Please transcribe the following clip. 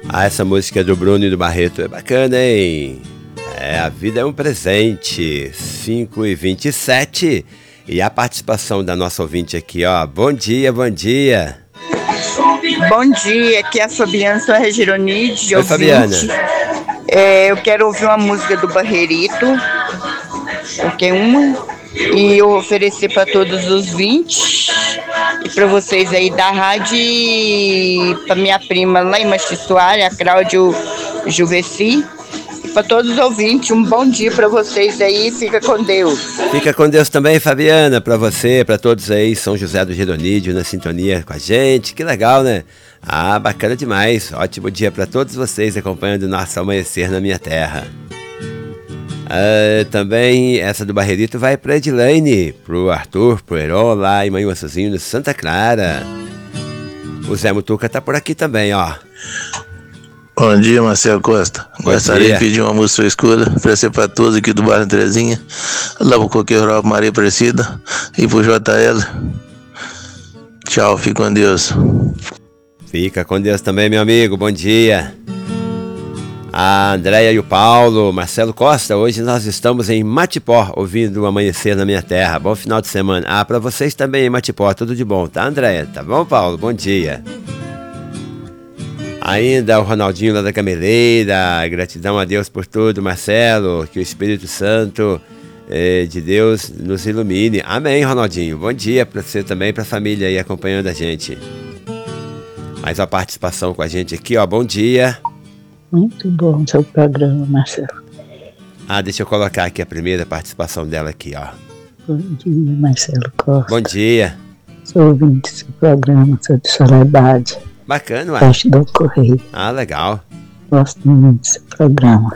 Ah, essa música do Bruno e do Barreto é bacana, hein? A vida é um presente. 5h27. E a participação da nossa ouvinte aqui, ó. Bom dia, bom dia. Bom dia, aqui é a Fabiana, sou a Regironide. Oi, Fabiana. Eu quero ouvir uma música do Barreirito, qualquer uma, e eu oferecer para todos os 20 e para vocês aí da rádio e para minha prima lá em Machisuária, a Cláudio Juveci. Para todos os ouvintes, um bom dia para vocês aí, fica com Deus. Fica com Deus também, Fabiana, para você, para todos aí, São José do Gironídio na sintonia com a gente, que legal, né? Ah, bacana demais, ótimo dia para todos vocês acompanhando o nosso amanhecer na minha terra. Também essa do Barreirito vai para Edilane, pro Arthur, pro Heron lá em Manhuaçuzinho, no Santa Clara. O Zé Mutuca tá por aqui também, ó. Bom dia, Marcelo Costa. Gostaria de pedir uma música escura, oferecer para todos aqui do bairro Terezinha, lá pro Coqueiro Rural Maria Aparecida e pro JL. Tchau, fique com Deus. Fica com Deus também, meu amigo, bom dia. A Andréia e o Paulo, Marcelo Costa, hoje nós estamos em Matipó, ouvindo o Amanhecer na Minha Terra. Bom final de semana. Ah, para vocês também em Matipó, tudo de bom, tá, Andréia? Tá bom, Paulo? Bom dia. Ainda o Ronaldinho lá da Gameleira, gratidão a Deus por tudo, Marcelo, que o Espírito Santo de Deus nos ilumine. Amém, Ronaldinho. Bom dia para você também, para a família aí acompanhando a gente. Mais uma participação com a gente aqui, ó. Bom dia. Muito bom seu programa, Marcelo. Ah, deixa eu colocar aqui a primeira participação dela aqui, ó. Bom dia, Marcelo Costa. Bom dia. Sou ouvinte do seu programa, sou de Soledade. Bacana, ué. Baixo do Correio. Ah, legal. Gosto muito do seu programa.